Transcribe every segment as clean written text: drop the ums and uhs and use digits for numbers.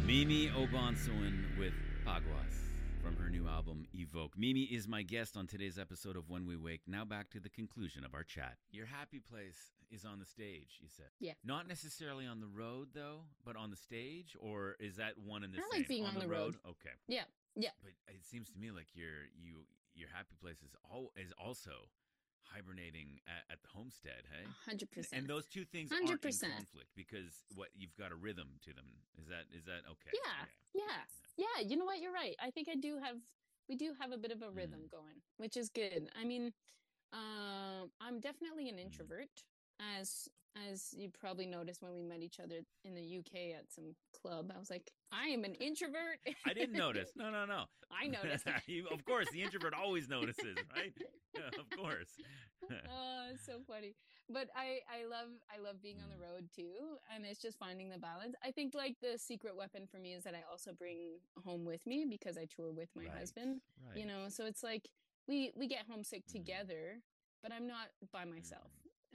Mimi Obansoin with Paguas from her new album Evoke. Mimi is my guest on today's episode of When We Wake. Now back to the conclusion of our chat. Your happy place is on the stage, you said. Yeah. Not necessarily on the road though, but on the stage, or is that one and the I same? like being on the road. Okay. Yeah. But it seems to me like your happy place is also hibernating at the homestead, hey? 100%. And those two things aren't in 100%. conflict because you've got a rhythm to them. Is that okay? Yeah. You know what? You're right. I think we do have a bit of a rhythm going, which is good. I mean, I'm definitely an introvert, as you probably noticed when we met each other in the UK at some club. I was like, I am an introvert. I didn't notice. No. I noticed. Of course, the introvert always notices, right? Of course. Oh, it's so funny. But I love being on the road too, and it's just finding the balance. I think like the secret weapon for me is that I also bring home with me because I tour with my husband. Right. You know, so it's like we get homesick together, but I'm not by myself.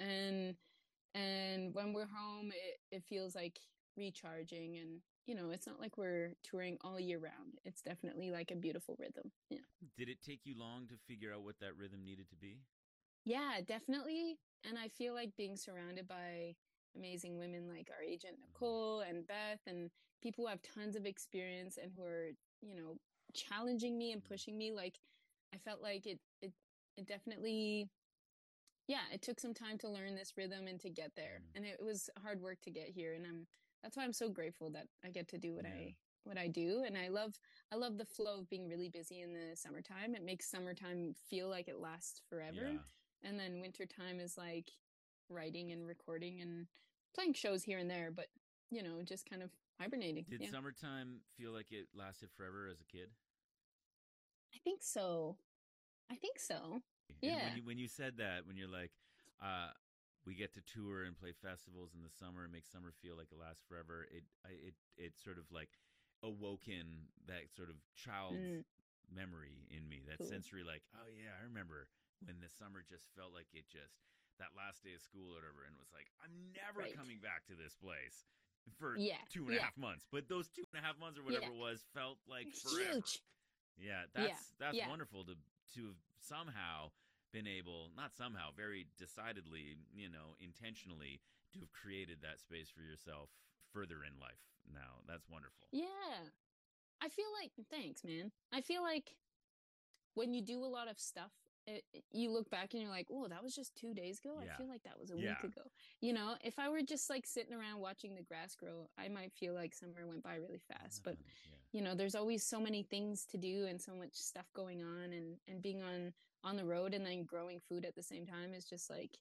And when we're home, it feels like recharging, and you know, it's not like we're touring all year round. It's definitely like a beautiful rhythm. Yeah. Did it take you long to figure out what that rhythm needed to be? Yeah, definitely. And I feel like being surrounded by amazing women like our agent Nicole and Beth, and people who have tons of experience and who are, you know, challenging me and pushing me. Like I felt like it definitely, yeah, it took some time to learn this rhythm and to get there. And it was hard work to get here. And that's why I'm so grateful that I get to do what I do. And I love the flow of being really busy in the summertime. It makes summertime feel like it lasts forever. And then wintertime is like writing and recording and playing shows here and there, but you know, just kind of hibernating. Did summertime feel like it lasted forever as a kid? I think so. Yeah. And when you said that, when you're like, we get to tour and play festivals in the summer and make summer feel like it lasts forever, it sort of like awoken that sort of child's memory in me, that sensory, like, oh yeah, I remember when the summer just felt like that last day of school or whatever, and it was like, I'm never coming back to this place for 2.5 months. But those 2.5 months or whatever it was felt like forever. Huge. Yeah, that's wonderful to have somehow been able, not somehow, very decidedly, you know, intentionally, to have created that space for yourself further in life now. That's wonderful. Yeah. I feel like, thanks, man. I feel like when you do a lot of stuff, you look back and you're like, oh, that was just 2 days ago. I feel like that was a week ago. You know, if I were just like sitting around watching the grass grow, I might feel like summer went by really fast. But you know, there's always so many things to do and so much stuff going on, and being on the road and then growing food at the same time is just like,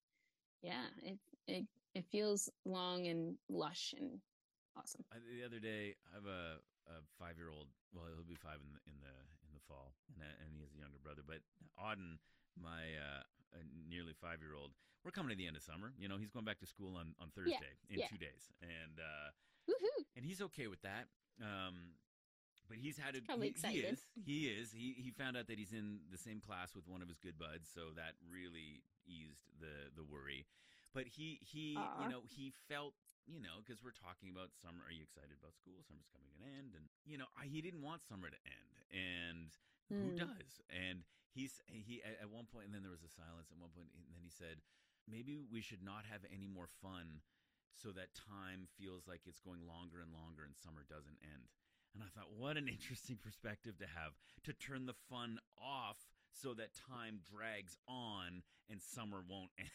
it feels long and lush and awesome. The other day, I have a 5-year-old. Well, he'll be 5 in the fall, and he has a younger brother. But Auden, my nearly 5-year-old, we're coming to the end of summer. You know, he's going back to school on Thursday in 2 days, and he's okay with that. But he's had a probably excited. He is. He found out that he's in the same class with one of his good buds, so that really eased the worry. But he you know, he felt, you know, because we're talking about summer. Are you excited about school? Summer's coming to an end, and you know, he didn't want summer to end, and who does? And he at one point, and then there was a silence at one point, and then he said, maybe we should not have any more fun, so that time feels like it's going longer and longer, and summer doesn't end. And I thought, what an interesting perspective to have, to turn the fun off so that time drags on and summer won't end.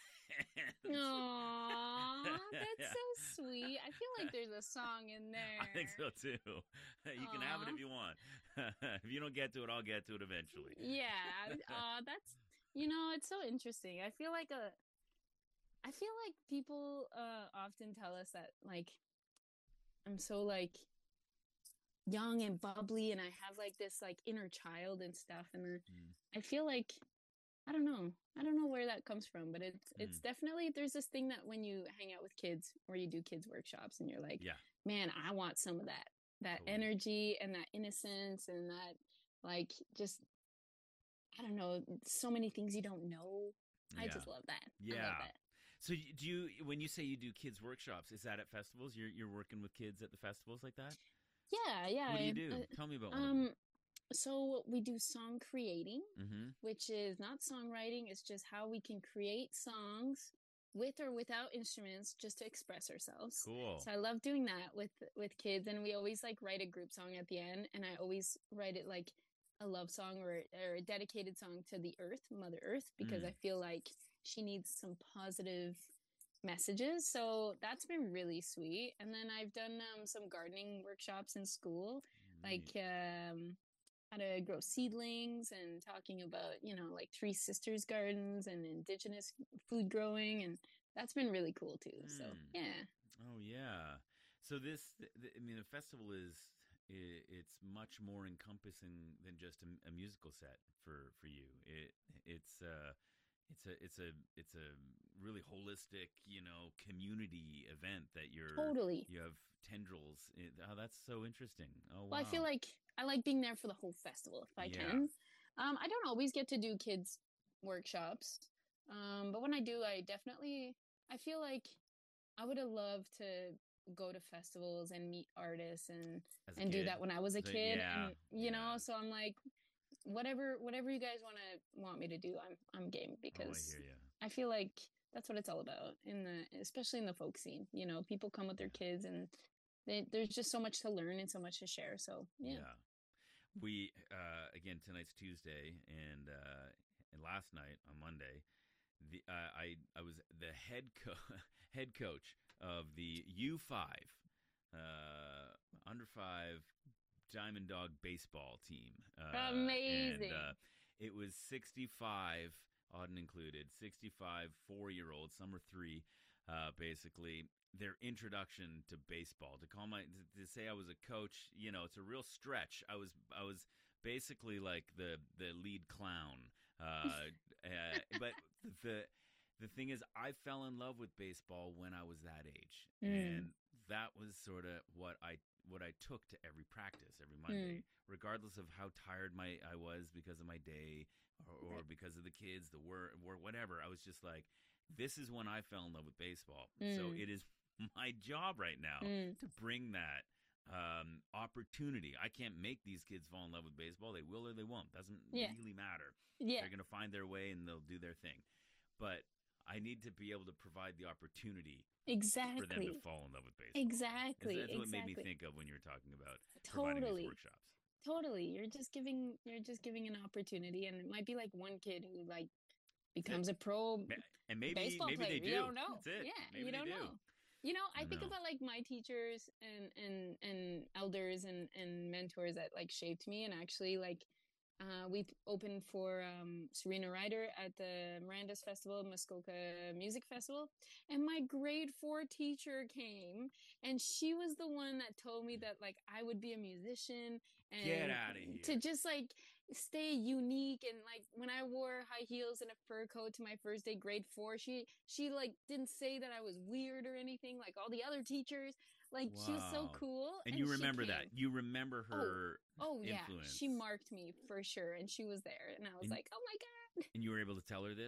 Aww, that's so sweet. I feel like there's a song in there. I think so too. You can have it if you want. If you don't get to it, I'll get to it eventually. Yeah. That's, you know, it's so interesting. I feel like people often tell us that like I'm so like young and bubbly and I have like this like inner child and stuff, and I feel like I don't know where that comes from, but it's definitely, there's this thing that when you hang out with kids or you do kids workshops and you're like, man, I want some of that energy and that innocence and that like just, I don't know, so many things you don't know. I just love that. I love that. So do you, when you say you do kids workshops, is that at festivals? You're working with kids at the festivals like that? Yeah. What do you do? Tell me about one of them. So we do song creating, Mm-hmm. which is not songwriting. It's just how we can create songs with or without instruments just to express ourselves. Cool. So I love doing that with kids, and we always like write a group song at the end, and I always write it like a love song or a dedicated song to the earth, Mother Earth, because I feel like she needs some positive messages. So that's been really sweet. And then I've done some gardening workshops in school, like how to grow seedlings and talking about, like Three Sisters gardens and indigenous food growing. And that's been really cool too. So, yeah. Oh, yeah. So I mean, the festival it's much more encompassing than just a musical set for you. It's a really holistic, community event that Totally. you have tendrils. Oh, that's so interesting. Oh, wow. Well, I feel like I like being there for the whole festival if I can. I don't always get to do kids workshops. But when I do, I feel like I would have loved to go to festivals and meet artists and do that when I was a kid. And so I'm like, whatever you guys want me to do, I'm game, because I hear you. I feel like that's what it's all about especially in the folk scene. People come with their kids, and there's just so much to learn and so much to share. So yeah. We again, tonight's Tuesday, and last night on Monday, I was the head coach of the U5 under 5 Diamond Dog baseball team. Amazing. And it was 65, Auden included, 65 4-year-olds, some are 3, basically. Their introduction to baseball. To say I was a coach, it's a real stretch. I was basically like the lead clown. But the thing is, I fell in love with baseball when I was that age, and that was sort of what I took to every practice every Monday, regardless of how tired I was because of my day or because of the kids, the work, whatever. I was just like, this is when I fell in love with baseball. So it is my job right now to bring that opportunity. I can't make these kids fall in love with baseball. They will or they won't. Doesn't really matter. They're going to find their way and they'll do their thing. But I need to be able to provide the opportunity for them to fall in love with baseball. Exactly. That's what made me think of when you were talking about Totally. providing these workshops. Totally. You're just giving an opportunity, and it might be like one kid who like becomes a pro and maybe player. They do. You don't know. That's it. Yeah, maybe you don't know. I think about like my teachers and elders and mentors that like shaped me, and actually like we opened for Serena Ryder at the Miranda's Festival, Muskoka Music Festival, and my grade 4 teacher came, and she was the one that told me that like I would be a musician and get out of here, to just like stay unique. And like when I wore high heels and a fur coat to my first day, grade 4, she like didn't say that I was weird or anything like all the other teachers. Like, wow. She was so cool. And you remember that. You remember her yeah. influence. She marked me for sure. And she was there. And I was like, oh my God. And you were able to tell her this?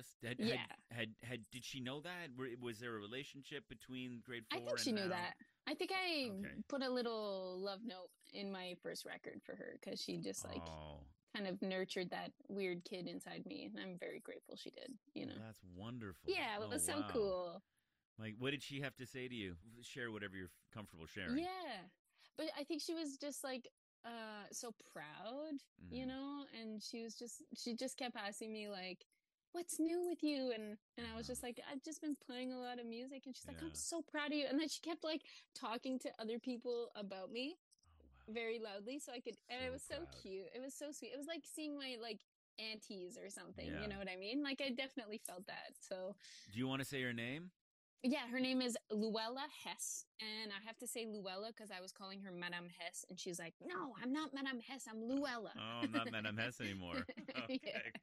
Did she know that? Was there a relationship between grade 4 I think she knew that. I think I put a little love note in my first record for her, because she just like kind of nurtured that weird kid inside me. And I'm very grateful she did, That's wonderful. Yeah, it was so cool. Like, what did she have to say to you? Share whatever you're comfortable sharing. Yeah. But I think she was just like so proud, and she just kept asking me like, what's new with you? And I was just like, I've just been playing a lot of music. And she's like, I'm so proud of you. And then she kept like talking to other people about me very loudly, so I could, and it was so cute. It was so sweet. It was like seeing my like aunties or something. You know what I mean? Like, I definitely felt that. So do you want to say her name? Yeah, her name is Luella Hess, and I have to say Luella because I was calling her Madame Hess, and she's like, no, I'm not Madame Hess, I'm Luella. Oh, I'm not Madame Hess anymore. Okay.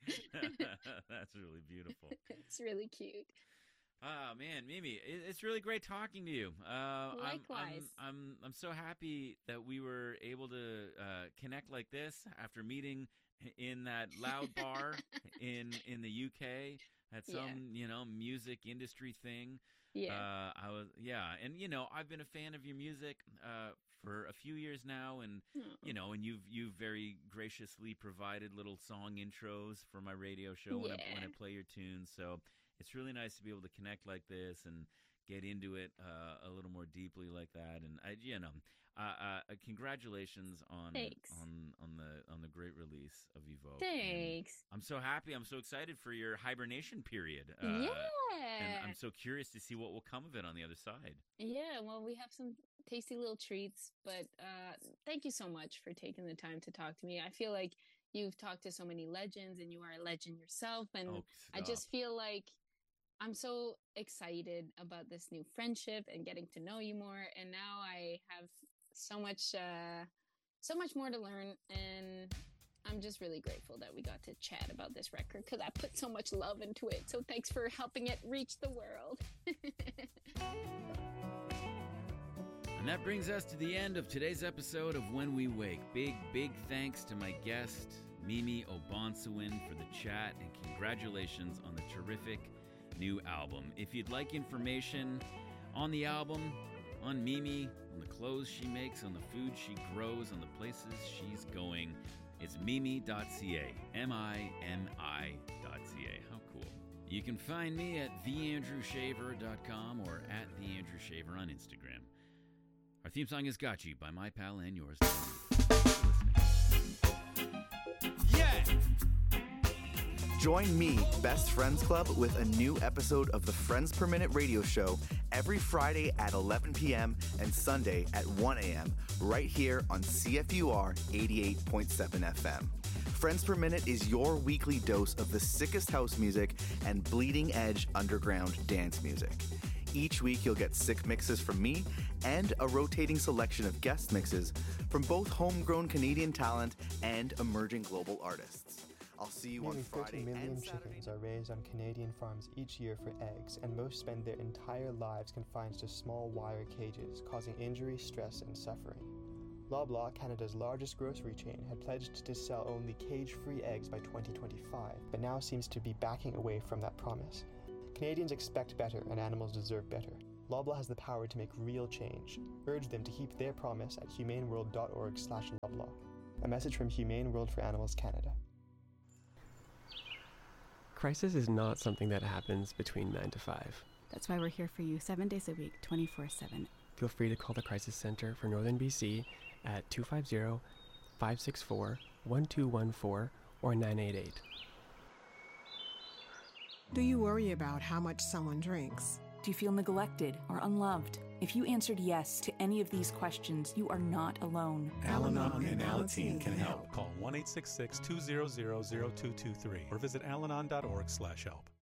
That's really beautiful. It's really cute. Oh, man, Mimi, it's really great talking to you. Likewise. I'm so happy that we were able to connect like this after meeting in that loud bar in the UK at some, music industry thing. Yeah. And I've been a fan of your music for a few years now, and and you've very graciously provided little song intros for my radio show when I play your tunes. So it's really nice to be able to connect like this and get into it a little more deeply like that. And congratulations on the great release of Evoke. Thanks. And I'm so happy. I'm so excited for your hibernation period. And I'm so curious to see what will come of it on the other side. Yeah, well, we have some tasty little treats, but thank you so much for taking the time to talk to me. I feel like you've talked to so many legends, and you are a legend yourself, and I just feel like I'm so excited about this new friendship and getting to know you more. And now I have so much more to learn, and I'm just really grateful that we got to chat about this record because I put so much love into it. So thanks for helping it reach the world. And that brings us to the end of today's episode of When We Wake. Big thanks to my guest, Mimi Obansewin, for the chat, and congratulations on the terrific new album. If you'd like information on the album, on Mimi, on the clothes she makes, on the food she grows, on the places she's going, it's mimi.ca, MIMI.ca. How cool. You can find me at theandrewshaver.com or at theandrewshaver on Instagram. Our theme song is Got You by my pal and yours. Yeah! Join me, Best Friends Club, with a new episode of the Friends Per Minute radio show every Friday at 11 p.m. and Sunday at 1 a.m. right here on CFUR 88.7 FM. Friends Per Minute is your weekly dose of the sickest house music and bleeding edge underground dance music. Each week you'll get sick mixes from me and a rotating selection of guest mixes from both homegrown Canadian talent and emerging global artists. I'll see you on Friday. Nearly 30 million chickens are raised on Canadian farms each year for eggs, and most spend their entire lives confined to small wire cages, causing injury, stress, and suffering. Loblaw, Canada's largest grocery chain, had pledged to sell only cage-free eggs by 2025, but now seems to be backing away from that promise. Canadians expect better, and animals deserve better. Loblaw has the power to make real change. Urge them to keep their promise at humaneworld.org/Loblaw. A message from Humane World for Animals Canada. Crisis is not something that happens between 9 to 5. That's why we're here for you 7 days a week, 24/7. Feel free to call the Crisis Center for Northern BC at 250-564-1214 or 988. Do you worry about how much someone drinks? Do you feel neglected or unloved? If you answered yes to any of these questions, you are not alone. Al-Anon and Alateen can help. Call 1-866-200-0223 or visit alanon.org/help.